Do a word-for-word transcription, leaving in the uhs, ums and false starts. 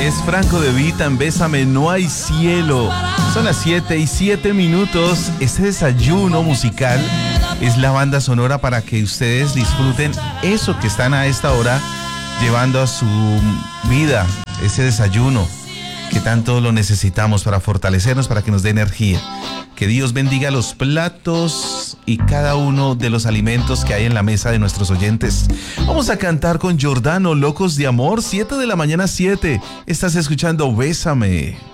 Es Franco De Vita en Bésame, no hay cielo. Son las siete y siete minutos. Este desayuno musical es la banda sonora para que ustedes disfruten eso que están a esta hora llevando a su vida, ese desayuno que tanto lo necesitamos para fortalecernos, para que nos dé energía. Que Dios bendiga los platos y cada uno de los alimentos que hay en la mesa de nuestros oyentes. Vamos a cantar con Giordano, Locos de Amor, siete de la mañana, siete. Estás escuchando Bésame.